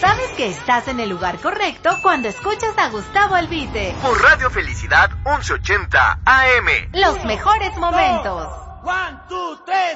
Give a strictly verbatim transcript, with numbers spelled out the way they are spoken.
sabes que estás en el lugar correcto cuando escuchas a Gustavo Albite. Por Radio Felicidad once ochenta A M. Los mejores momentos. One, two, tres.